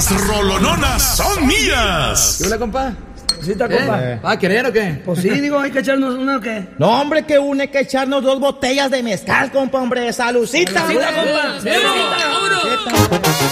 Las rolononas son mías. ¿Qué hola, compa? ¿Cosita, compa? ¿Va a querer o qué? Pues sí, digo, hay que echarnos una o qué. No, hombre, que une que echarnos 2 botellas de mezcal, compa, hombre. ¡Saludcita! ¡Saludcita, compa! ¡Saludcita!